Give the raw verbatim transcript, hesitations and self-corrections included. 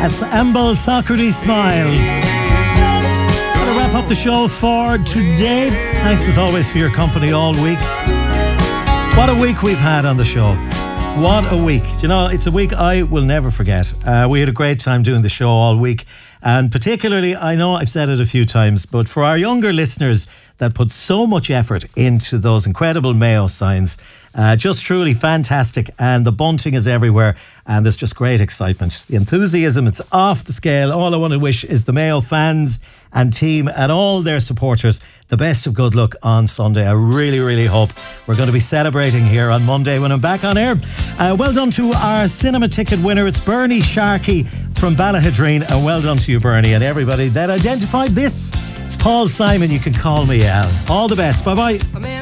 That's Amble Socrates Smile. Going to wrap up the show for today. Thanks as always for your company all week. What a week we've had on the show. What a week. Do you know, it's a week I will never forget. Uh, we had a great time doing the show all week. And particularly, I know I've said it a few times, but for our younger listeners that put so much effort into those incredible Mayo signs, uh, just truly fantastic. And the bunting is everywhere and there's just great excitement. The enthusiasm, it's off the scale. All I want to wish is the Mayo fans and team and all their supporters the best of good luck on Sunday. I really, really hope we're going to be celebrating here on Monday when I'm back on air. Uh, well done to our cinema ticket winner. It's Bernie Sharkey from Ballahadreen, and well done to you, Bernie, and everybody that identified this. It's Paul Simon. You can call me Al. All the best. Bye bye.